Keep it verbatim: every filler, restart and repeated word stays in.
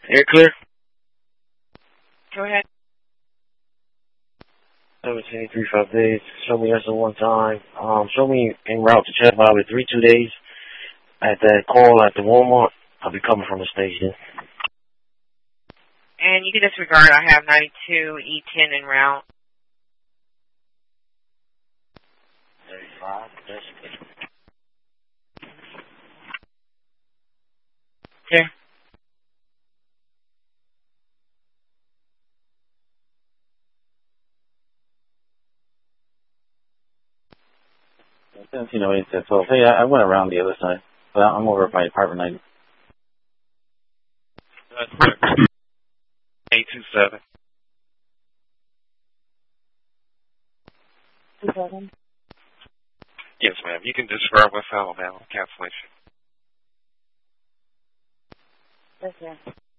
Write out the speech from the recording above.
Air clear? Go ahead. seventeen, three, five days. Show me S O one time. Um, show me en route to Chad Bob at three, two days. At that call at the Walmart. I'll be coming from the station. And you can disregard, I have ninety-two E ten en route. thirty-five, that's good. Okay. seventeen oh eight to twelve. Hey, I, I went around the other side. But I'm over by apartment ninety. eight two seven. two seven. Yes, ma'am. You can disregard West Alabama cancellation. Yes, sir.